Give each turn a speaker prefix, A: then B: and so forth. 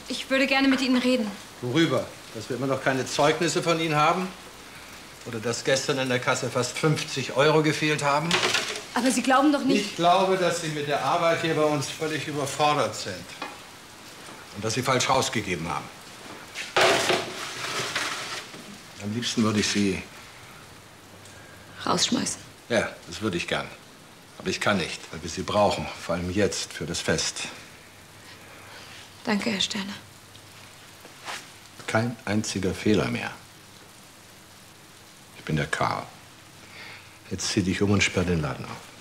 A: Ich würde gerne mit Ihnen reden.
B: Worüber? Dass wir immer noch keine Zeugnisse von Ihnen haben? Oder dass gestern in der Kasse fast 50 € gefehlt haben?
A: Aber Sie glauben doch nicht...
B: Ich glaube, dass Sie mit der Arbeit hier bei uns völlig überfordert sind. Und dass Sie falsch rausgegeben haben. Am liebsten würde ich Sie...
A: rausschmeißen.
B: Ja, das würde ich gern. Aber ich kann nicht, weil wir Sie brauchen. Vor allem jetzt für das Fest.
A: Danke, Herr Sterner.
B: Kein einziger Fehler mehr. Ich bin der Karl. Jetzt zieh dich um und sperr den Laden auf.